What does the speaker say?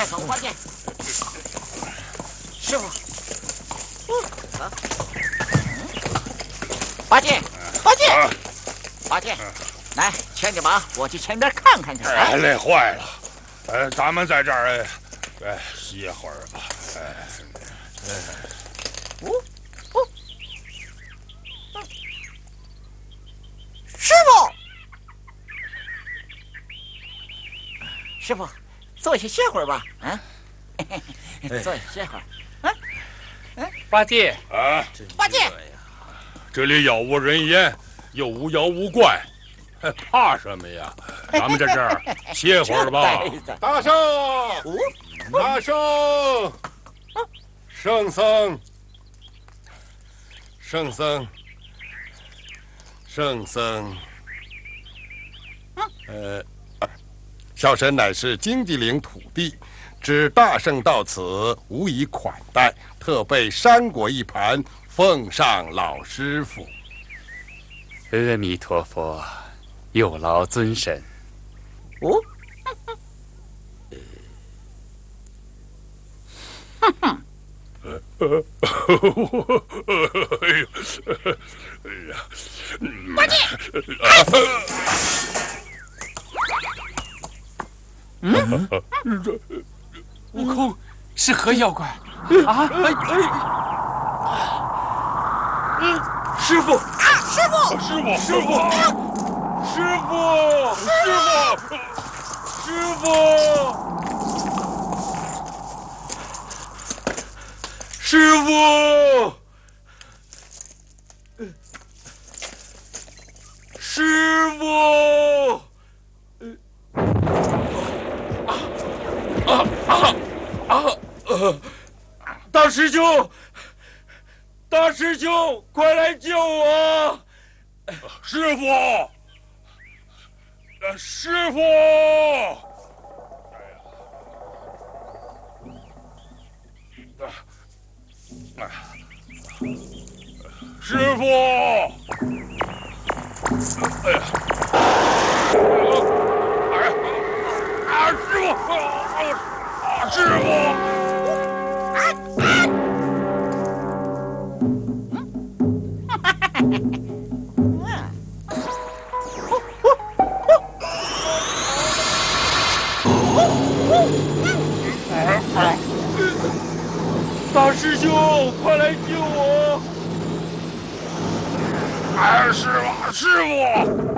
再搞关键。师傅，八戒，八戒，八戒，来牵着马，我去前边看看去。 哎，累坏了。咱们在这儿，歇会儿吧。 师傅，师傅，坐下歇会儿吧。坐下歇会儿。 八戒啊， 八戒， 这里杳无人烟，又无妖无怪，怕什么呀？咱们在这儿歇会儿吧。 大圣，大圣，圣僧，圣僧，圣僧。小神乃是荆棘岭土地，知大圣到此，无以款待，特备山果一盘，奉上老师傅。 阿弥陀佛，有劳尊神。 八戒， 悟空是何妖怪啊？师傅， 师傅， 师傅，师傅， 师傅，师傅，师傅，师傅，大师兄，大师兄，快来救我！ 师傅，师傅。师傅，哎呀，师傅， 大师兄，快来救我！ 师傅，